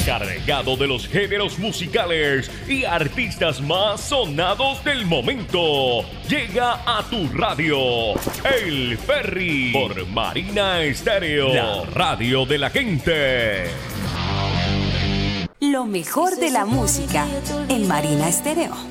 cargado de los géneros musicales y artistas más sonados del momento. Llega a tu radio, El Ferry, por Marina Estéreo, la radio de la gente. Lo mejor de la música en Marina Estéreo.